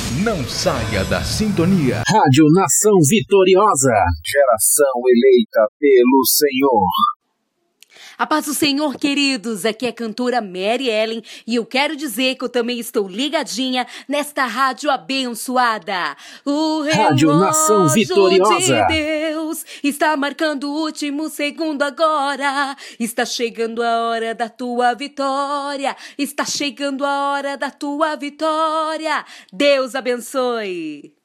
Não saia da sintonia. Rádio Nação Vitoriosa. Geração eleita pelo Senhor. A paz do Senhor, queridos, aqui é a cantora Mary Ellen e eu quero dizer que eu também estou ligadinha nesta rádio abençoada. O Rádio Nação Vitoriosa. de Deus está marcando o último segundo agora. Está chegando a hora da tua vitória. Está chegando a hora da tua vitória. Deus abençoe.